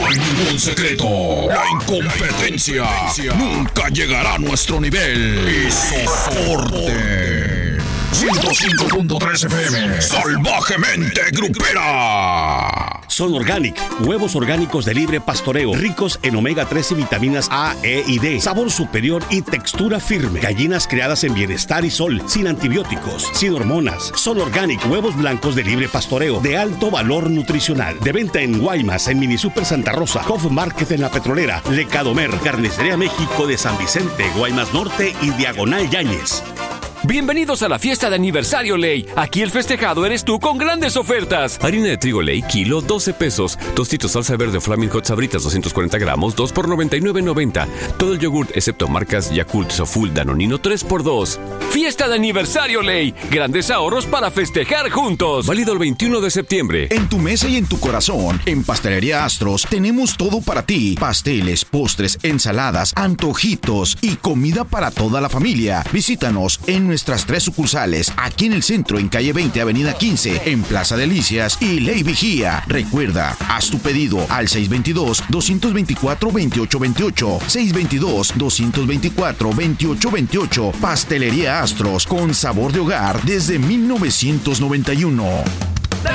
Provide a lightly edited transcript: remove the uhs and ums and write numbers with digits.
No hay ningún secreto. La incompetencia nunca llegará a nuestro nivel. Y soporte. 105.3 FM. Salvajemente grupera. Son Organic, huevos orgánicos de libre pastoreo, ricos en omega 3 y vitaminas A, E y D, sabor superior y textura firme. Gallinas criadas en bienestar y sol, sin antibióticos, sin hormonas. Son Organic, huevos blancos de libre pastoreo, de alto valor nutricional. De venta en Guaymas, en Mini Super Santa Rosa, Cof Market en La Petrolera, Lecadomer, Carnicería México de San Vicente, Guaymas Norte y Diagonal Yáñez. Bienvenidos a la fiesta de aniversario Ley. Aquí el festejado eres tú con grandes ofertas. Harina de trigo Ley, kilo, 12 pesos. Tostitos salsa verde Flaming Hot Sabritas, 240 gramos, 2 por 99.90. Todo el yogurt, excepto marcas Yakult, Soful, Danonino, 3 por 2. Fiesta de aniversario Ley. Grandes ahorros para festejar juntos. Válido el 21 de septiembre. En tu mesa y en tu corazón, en Pastelería Astros, tenemos todo para ti. Pasteles, postres, ensaladas, antojitos y comida para toda la familia. Visítanos en nuestras 3 sucursales, aquí en el centro, en calle 20, avenida 15, en Plaza Delicias y Ley Vigía. Recuerda, haz tu pedido al 622-224-2828, 622-224-2828. Pastelería Astros, con sabor de hogar desde 1991.